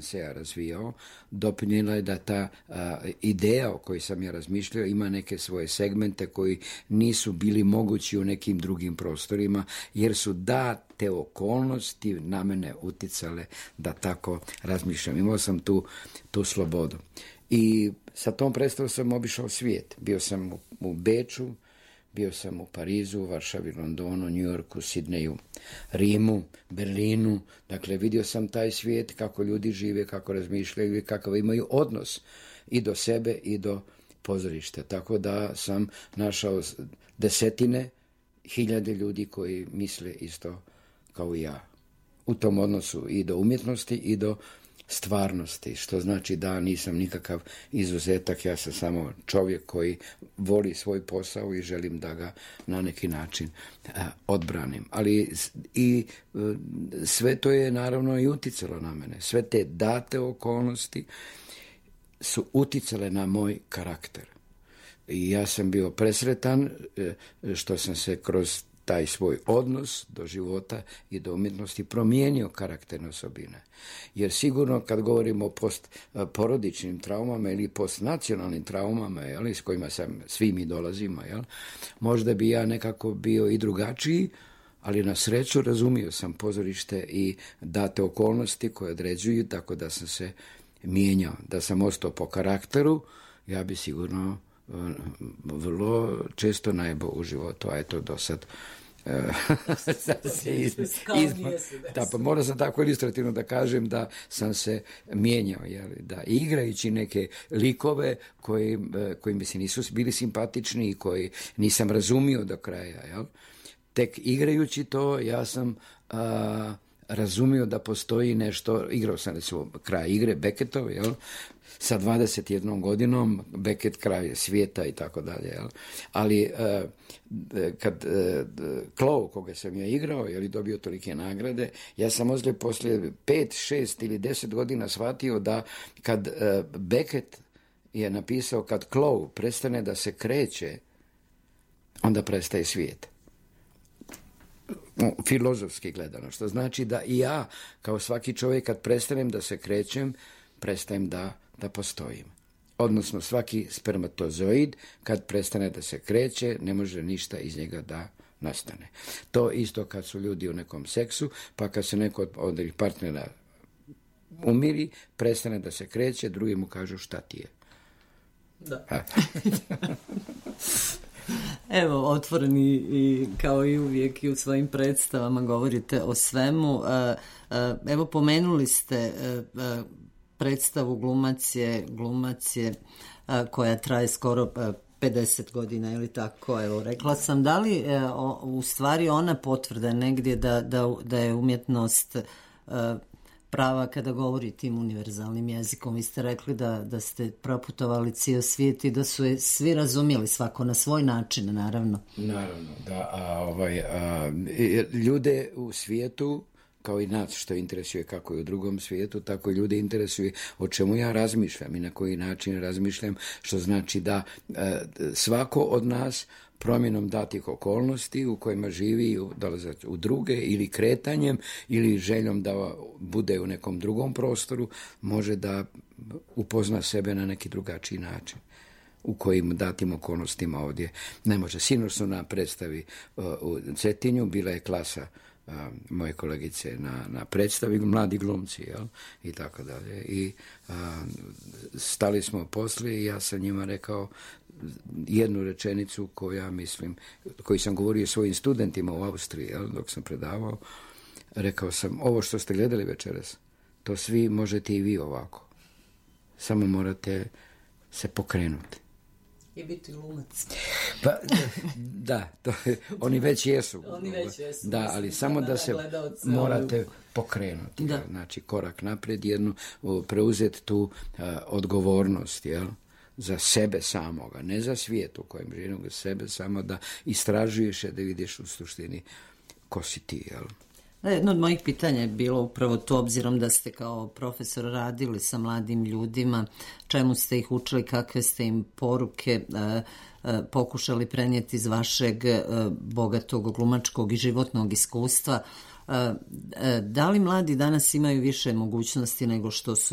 se ja razvijao, doprinijela je da ta ideja o kojoj sam ja razmišljao ima neke svoje segmente koji nisu bili mogući u nekim drugim prostorima, jer su te okolnosti na mene uticale da tako razmišljam. Imao sam tu slobodu. I sa tom predstavom sam obišao svijet. Bio sam u Beču, bio sam u Parizu, Varšavi, Londonu, New Yorku, Sidneju, Rimu, Berlinu. Dakle, vidio sam taj svijet, kako ljudi žive, kako razmišljaju i kakav imaju odnos i do sebe i do pozorišta. Tako da sam našao desetine, hiljade ljudi koji misle isto kao i ja. U tom odnosu i do umjetnosti i do stvarnosti, što znači da nisam nikakav izuzetak, ja sam samo čovjek koji voli svoj posao i želim da ga na neki način odbranim. Ali i sve to je naravno i uticalo na mene. Sve te date okolnosti su uticale na moj karakter. I ja sam bio presretan što sam se kroz taj svoj odnos do života i do umjetnosti promijenio karakterne osobine. Jer sigurno kad govorimo o postporodičnim traumama ili postnacionalnim traumama, s kojima svi mi dolazimo, možda bi ja nekako bio i drugačiji, ali na sreću razumio sam pozorište i date okolnosti koje određuju, tako da sam se mijenjao. Da sam ostao po karakteru, ja bi sigurno vrlo često najbolj u životu, a eto do sad pa moram sam tako ilustrativno da kažem da sam se mijenjao, da igrajući neke likove koji mi se nisu bili simpatični i koji nisam razumio do kraja, tek igrajući to ja sam razumio da postoji nešto. Igrao sam recimo kraj igre Becketov, sa 21 godinom, Beckett kraj svijeta i tako dalje. Ali kad Clow, koga sam ja igrao, dobio tolike nagrade, ja sam poslije 5, 6 ili 10 godina shvatio da kad Beckett je napisao kad Clow prestane da se kreće, onda prestaje svijet. Filozofski gledano, što znači da i ja, kao svaki čovjek, kad prestanem da se krećem, prestajem da postojim. Odnosno, svaki spermatozoid, kad prestane da se kreće, ne može ništa iz njega da nastane. To isto kad su ljudi u nekom seksu, pa kad se neko od partnera umiri, prestane da se kreće, drugi mu kažu šta ti je. Da. Evo, otvoreni i kao i uvijek i u svojim predstavama govorite o svemu. Evo, pomenuli ste predstavu Glumac je koja traje skoro 50 godina ili tako. Evo, rekla sam, da li u stvari ona potvrda negdje da je umjetnost prava kada govori tim univerzalnim jezikom? Vi ste rekli da ste proputovali cijel svijet i da su je svi razumjeli, svako na svoj način, naravno. Naravno, da. Ljude u svijetu, kao i nas što interesuje kako je u drugom svijetu, tako i ljude interesuje o čemu ja razmišljam i na koji način razmišljam, što znači da svako od nas promjenom datih okolnosti u kojima živi, dolaze u druge, ili kretanjem ili željom da bude u nekom drugom prostoru, može da upozna sebe na neki drugačiji način u kojim datim okolnostima ovdje ne može. Sinoć su na predstavi u Cetinju, bila je klasa moje kolegice na predstavi, mladi glumci, i tako dalje. I stali smo poslije i ja sam njima rekao jednu rečenicu koju ja mislim, koju sam govorio svojim studentima u Austriji, dok sam predavao. Rekao sam, ovo što ste gledali večeras, to svi možete i vi ovako. Samo morate se pokrenuti. I biti glumac. Pa, da, oni već jesu. Da, ali samo da se morate pokrenuti. Da. Znači, korak naprijed, preuzeti tu odgovornost, za sebe samoga, ne za svijet u kojem živimo, nego sebe samo da istražuješ, da vidiš u suštini ko si ti, Jedno od mojih pitanja je bilo upravo to, obzirom da ste kao profesor radili sa mladim ljudima, čemu ste ih učili, kakve ste im poruke pokušali prenijeti iz vašeg bogatog glumačkog i životnog iskustva. Da li mladi danas imaju više mogućnosti nego što su